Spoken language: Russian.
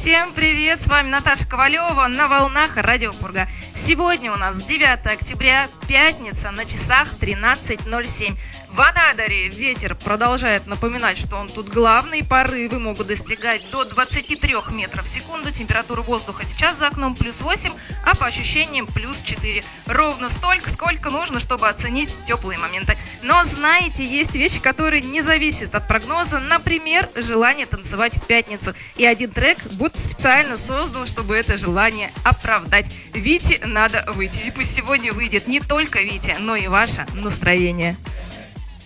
Всем привет, с вами Наташа Ковалева на волнах Радио Пурга. Сегодня у нас 9 октября, пятница, на часах 13:07. В Анадыре ветер продолжает напоминать, что он тут главный. Порывы могут достигать до 23 метров в секунду. Температура воздуха сейчас за окном +8, а по ощущениям +4. Ровно столько, сколько нужно, чтобы оценить теплые моменты. Но знаете, есть вещи, которые не зависят от прогноза. Например, желание танцевать в пятницу. И один трек будет специально создан, чтобы это желание оправдать. Вите надо выйти. И пусть сегодня выйдет не только Витя, но и ваше настроение.